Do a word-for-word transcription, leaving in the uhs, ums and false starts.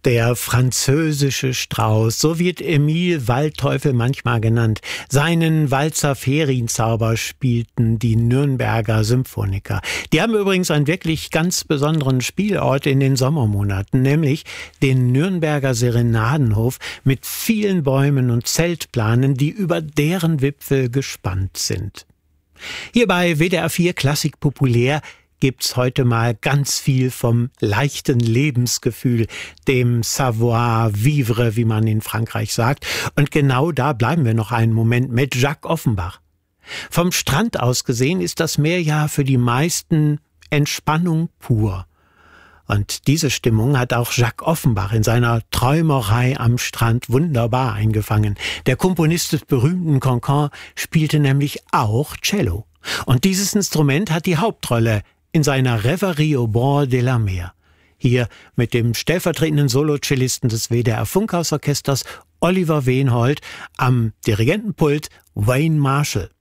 Der französische Strauß, so wird Emil Waldteufel manchmal genannt. Seinen Walzer Ferienzauber spielten die Nürnberger Symphoniker. Die haben übrigens einen wirklich ganz besonderen Spielort in den Sommermonaten, nämlich den Nürnberger Serenadenhof mit vielen Bäumen und Zeltplanen, die über deren Wipfel gespannt sind. Hier bei W D R vier Klassik populär gibt's heute mal ganz viel vom leichten Lebensgefühl, dem Savoir-vivre, wie man in Frankreich sagt. Und genau da bleiben wir noch einen Moment mit Jacques Offenbach. Vom Strand aus gesehen ist das Meer ja für die meisten Entspannung pur. Und diese Stimmung hat auch Jacques Offenbach in seiner Träumerei am Strand wunderbar eingefangen. Der Komponist des berühmten Cancan spielte nämlich auch Cello. Und dieses Instrument hat die Hauptrolle in seiner Rêverie au bord de la mer. Hier mit dem stellvertretenden Solocellisten des W D R Funkhausorchesters Oliver Weenhold, am Dirigentenpult Wayne Marshall.